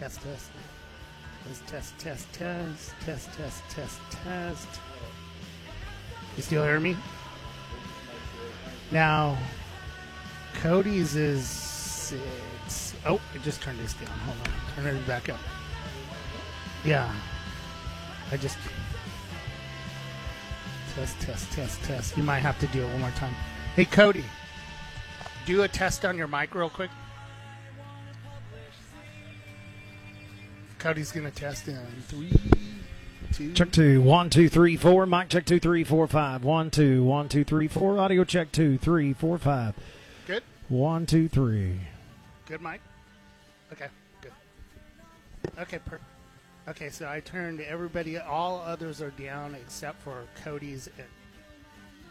Test, test. Test, test, test, test, test, test, test. You still hear me? Now, Cody's is 6. Oh, it just turned this down. Hold on. Turn it back up. Yeah. I just... Test, test, test, test. You might have to do it one more time. Hey, Cody. Do a test on your mic real quick. Cody's going to test in 3, 2. Check 2, 1, 2, 3, 4. Mic check 2, 3, 4, 5. 1, 2, 1, 2, 3, 4. Audio check 2, 3, 4, 5. Good? 1, 2, 3. Good, Mike? Okay, good. Okay, Okay, so I turned everybody, all others are down except for Cody's